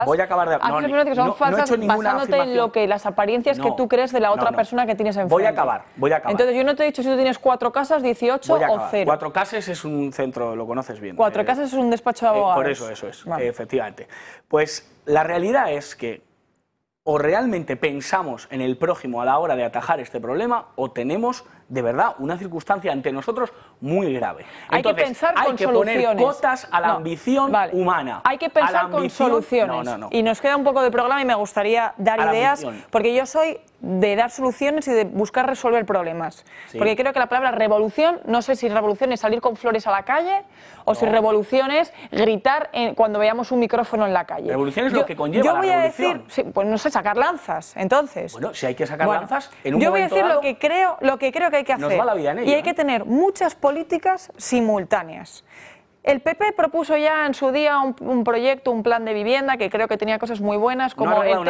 Voy a acabar de... Haces afirmaciones que son falsas basándote en lo que las apariencias que tú crees de la otra persona que tienes enfrente. Voy a acabar. Entonces yo no te he dicho si tú tienes 4 casas, 18 o 0. 4 casas es un centro, lo conoces bien. 4 casas es un despacho de abogados. Por eso es, vale. Efectivamente. Pues la realidad es que o realmente pensamos en el prójimo a la hora de atajar este problema o tenemos de verdad una circunstancia ante nosotros muy grave. Hay que pensar con soluciones. Hay que poner cotas a la ambición humana. Hay que pensar con soluciones. Y nos queda un poco de programa y me gustaría dar ideas, porque yo soy de dar soluciones y de buscar resolver problemas. Sí. Porque creo que la palabra revolución, no sé si revolución es salir con flores a la calle o si revolución es gritar cuando veamos un micrófono en la calle. Revolución es lo que conlleva la revolución. Yo voy a decir, sí, pues no sé, sacar lanzas, entonces. Bueno, si hay que sacar lanzas, en un yo voy a momento decir dado, lo que creo que hay que hacer. Nos va la vida en ello, y hay que tener muchas políticas simultáneas. El PP propuso ya en su día un proyecto, un plan de vivienda que creo que tenía cosas muy buenas, como el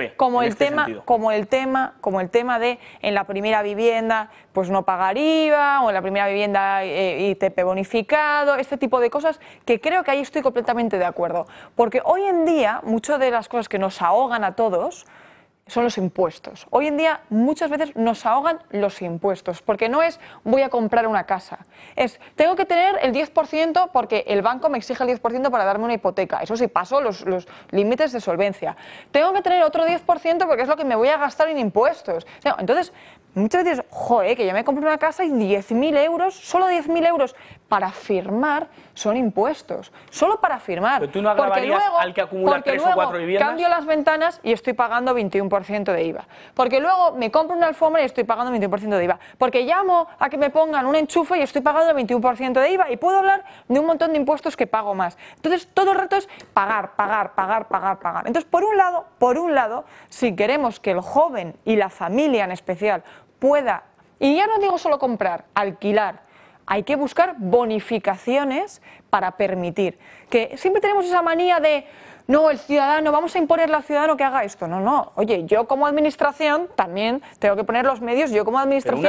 tema de en la primera vivienda pues no pagar IVA, o en la primera vivienda ITP bonificado, este tipo de cosas que creo que ahí estoy completamente de acuerdo, porque hoy en día muchas de las cosas que nos ahogan a todos son los impuestos. Hoy en día muchas veces nos ahogan los impuestos, porque no es voy a comprar una casa, es tengo que tener el 10% porque el banco me exige el 10% para darme una hipoteca, eso sí paso los límites de solvencia, tengo que tener otro 10% porque es lo que me voy a gastar en impuestos. Entonces, muchas veces, joder, que yo me compro una casa y 10.000 euros, solo 10.000 euros para firmar son impuestos, solo para firmar. Pero tú no agravarías al que acumula 3 o 4 viviendas. Cambio las ventanas y estoy pagando 21% de IVA. Porque luego me compro una alfombra y estoy pagando 21% de IVA. Porque llamo a que me pongan un enchufe y estoy pagando el 21% de IVA. Y puedo hablar de un montón de impuestos que pago más. Entonces, todo el rato es pagar. Entonces, por un lado, si queremos que el joven y la familia en especial pueda, y ya no digo solo comprar, alquilar, hay que buscar bonificaciones para permitir, que siempre tenemos esa manía de no, el ciudadano, vamos a imponerle al ciudadano que haga esto. No, oye, yo como administración también tengo que poner los medios, yo como administración,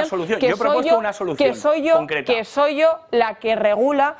que soy yo la que regula,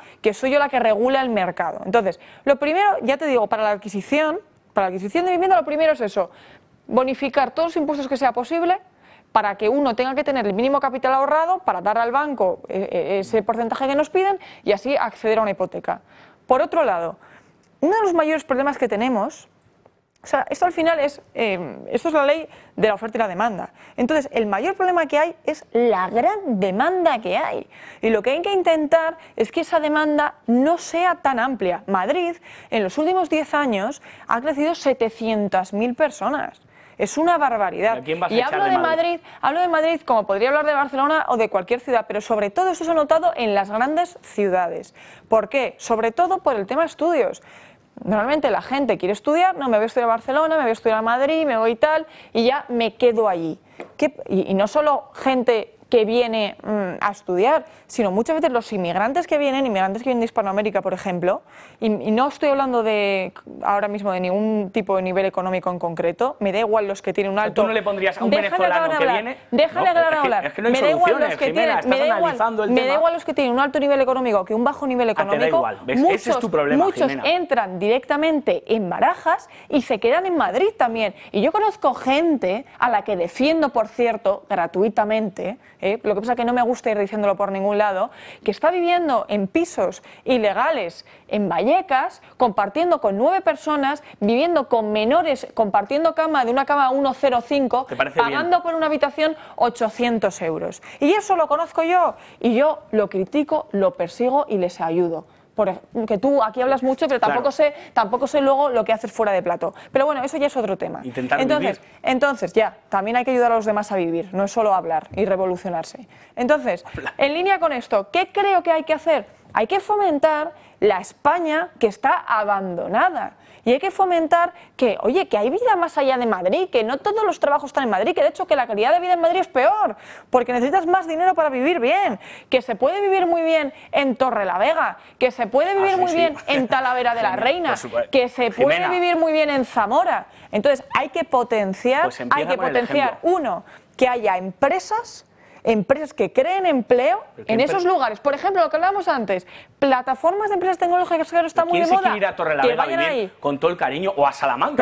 el mercado. Entonces, lo primero, ya te digo, para la adquisición de vivienda, lo primero es eso, bonificar todos los impuestos que sea posible, para que uno tenga que tener el mínimo capital ahorrado para dar al banco ese porcentaje que nos piden y así acceder a una hipoteca. Por otro lado, uno de los mayores problemas que tenemos, o sea, esto al final esto es la ley de la oferta y la demanda. Entonces, el mayor problema que hay es la gran demanda que hay. Y lo que hay que intentar es que esa demanda no sea tan amplia. Madrid, en los últimos 10 años, ha crecido 700.000 personas. Es una barbaridad. Y hablo de Madrid como podría hablar de Barcelona o de cualquier ciudad, pero sobre todo eso se ha notado en las grandes ciudades. ¿Por qué? Sobre todo por el tema estudios. Normalmente la gente quiere estudiar, no, me voy a estudiar a Barcelona, me voy a estudiar a Madrid, me voy tal, y ya me quedo allí. Y no solo gente que viene a estudiar, sino muchas veces los inmigrantes que vienen de Hispanoamérica, por ejemplo, y no estoy hablando ahora mismo de ningún tipo de nivel económico en concreto, me da igual los que tienen un alto... ¿Tú no le pondrías a un venezolano que viene? Déjale hablar. Es que no hay soluciones, Jimena, estás analizando el tema. Me da igual los que tienen un alto nivel económico que un bajo nivel económico. Te da igual, ¿ves? Ese es tu problema, muchos Jimena. entran directamente en Barajas y se quedan en Madrid también. Y yo conozco gente a la que defiendo, por cierto, gratuitamente, lo que pasa es que no me gusta ir diciéndolo por ningún lado, que está viviendo en pisos ilegales en Vallecas, compartiendo con 9 personas, viviendo con menores, compartiendo cama de una cama 105, pagando por una habitación 800 euros. Y eso lo conozco yo, y yo lo critico, lo persigo y les ayudo. Que tú aquí hablas mucho, pero tampoco sé luego lo que haces fuera de plato. Pero bueno, eso ya es otro tema. Entonces, ya, también hay que ayudar a los demás a vivir, no es solo hablar y revolucionarse. Entonces, en línea con esto, ¿qué creo que hay que hacer? Hay que fomentar la España que está abandonada. Y hay que fomentar que, oye, que hay vida más allá de Madrid, que no todos los trabajos están en Madrid, que de hecho que la calidad de vida en Madrid es peor, porque necesitas más dinero para vivir bien, que se puede vivir muy bien en Torrelavega, que se puede vivir muy bien en Talavera de la Reina, que se puede vivir muy bien en Zamora. Entonces hay que potenciar, uno, que haya empresas que creen empleo en esos lugares. Por ejemplo, lo que hablábamos antes, plataformas de empresas tecnológicas que ahora están muy de moda. ¿Quién se quiere ir a Torrelavega a vivir con todo el cariño o a Salamanca?